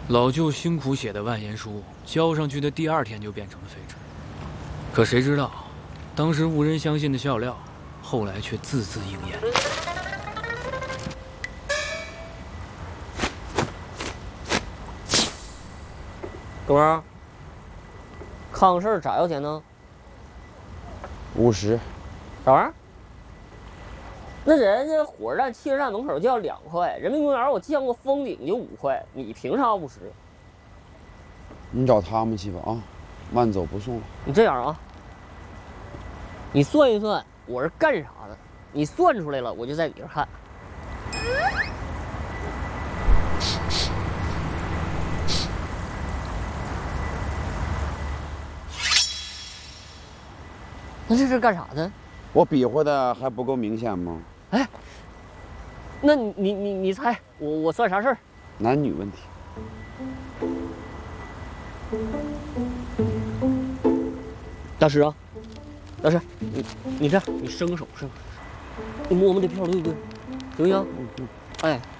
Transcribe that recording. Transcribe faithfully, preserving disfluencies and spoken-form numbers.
老舅辛苦写的万言书，交上去的第二天就变成了废纸。可谁知道，当时无人相信的笑料，后来却字字应验。 哥们儿，康氏咋要钱呢？ 五十。 啥玩意儿？那人家火车站、汽车站门口就要两块，人民公园我见过封顶就五块，你凭啥五十？ 你找他们去吧啊，慢走不送了。 你这样啊，你算一算我是干啥的，你算出来了，我就在里边看。那这是干啥的？ 我比划的还不够明显吗？ 哎，那你你你你猜我我算啥事儿？ 男女问题。 大师啊，大师，你你这样，你伸个手，伸个手，你摸摸这票对不对？行不行？嗯嗯。哎，